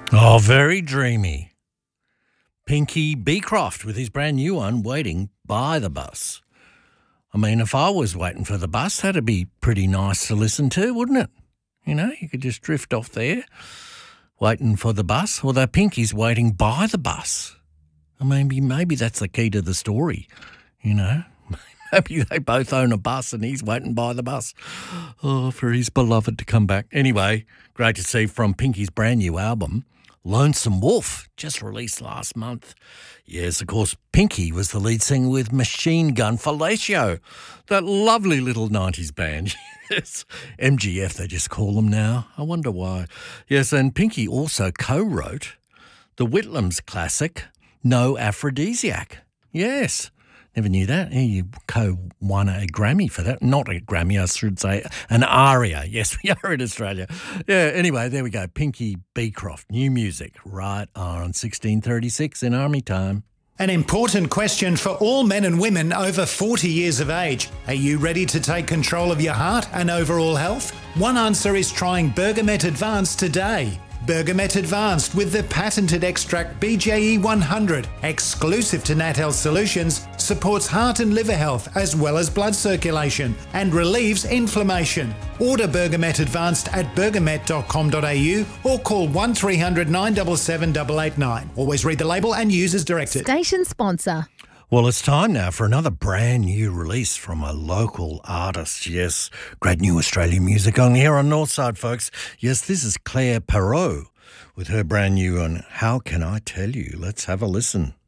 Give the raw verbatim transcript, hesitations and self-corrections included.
Oh, very dreamy. Pinky Beecroft with his brand new one, Waiting by the Bus. I mean, if I was waiting for the bus, that'd be pretty nice to listen to, wouldn't it? You know, you could just drift off there, waiting for the bus. Although Pinky's waiting by the bus. I mean, maybe, maybe that's the key to the story, you know. Maybe they both own a bus and he's waiting by the bus. Oh, for his beloved to come back. Anyway, great to see from Pinky's brand new album, Lonesome Wolf, just released last month. Yes, of course, Pinky was the lead singer with Machine Gun Fellatio, that lovely little nineties band. Yes, M G F they just call them now. I wonder why. Yes, and Pinky also co-wrote the Whitlams classic, No Aphrodisiac. Yes. Never knew that. He co-won a Grammy for that. Not a Grammy, I should say, an ARIA. Yes, we are in Australia. Yeah, anyway, there we go. Pinky Beecroft, new music, right on sixteen thirty-six in Army time. An important question for all men and women over forty years of age. Are you ready to take control of your heart and overall health? One answer is trying Bergamet Advanced today. Bergamet Advanced with the patented extract B J E one hundred, exclusive to Nat Health Solutions, supports heart and liver health as well as blood circulation and relieves inflammation. Order Bergamet Advanced at bergamet dot com dot a u or call one three hundred nine seven seven eight eight nine. Always read the label and use as directed. Station sponsor. Well, it's time now for another brand new release from a local artist. Yes, great new Australian music only here on Northside, folks. Yes, this is Claire Perrault with her brand new one, How Can I Tell You? Let's have a listen.